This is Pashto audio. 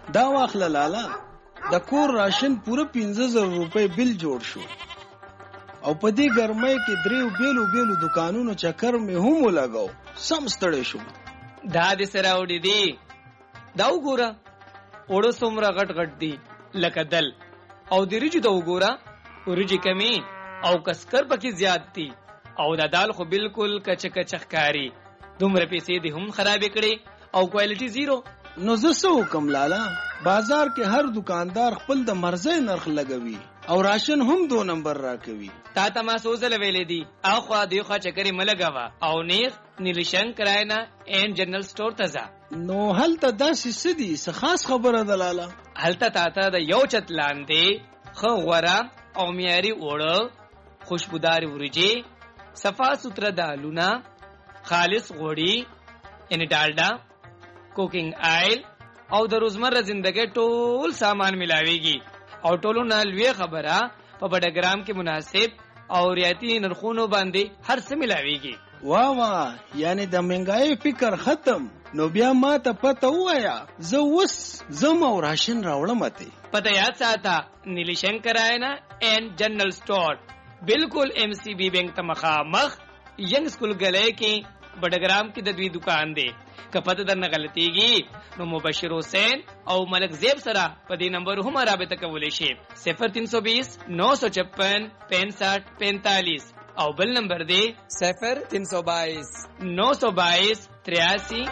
دا واخله لالا، د کور راشن پوره 15,000 روپۍ بل جوړ شو او په دې ګرمۍ کې دریو بیلو دکانونو چکر مې هم ولګاو. سم ستړی شوم. دا دې سره وړي دي، دا وګوره اوړه څومره غټ غټ دي لکه دل، او د ریجو دا وګوره ورجې کمی او کسکر پکې زیات دي، او دا دال خو بالکل کچ ښکاري. دومره پیسې دې هم خرابې کړې او کوالټي زیرو. نو زه څه وکم لالا؟ بازار کې هر دکاندار خپل د مرزي نرخ لګوي او راشن هم 2 نمبر راکوي. تا ته ما سوزل ویلې دي اخوا دیخوا چکرې ملګوا او نیغ نیلشن کراینا اینڈ جنرل سٹور ته ځه. نو هلته داسې څه دي؟ څه خاص خبره ده لالا؟ هلته تا د یو چت لاندې خو غوره او معیاري اوړه، خوشبودار ورجې، صفا سوتره دالونه، خالص غوړي یعنی ډالډا، کوکنگ آئل او د روزمره زندګۍ ټول سامان ملاويږي. او ټولو نه لوی خبره په بډګرام کې مناسب او ریاتی نرخونو باندې هر څه ملاويږي. واه یعنی د منګای فکر ختم. نو بیا ما ته پته وایا، زه وس زم او راشن راوړم ته. پته یاد ساته، نیلشن کراینا اینڈ جنرل سٹور بالکل MCB بینک ته مخامخ ینګ سکول غلې کې بډګرام کې د دوی دکان دی. کپته درنه غلطیږي نو مبشر حسین او ملک زیب سره په دې نمبر هم رابطه کولای شي 0320 956 65 45 او بل نمبر دی 0322 922 83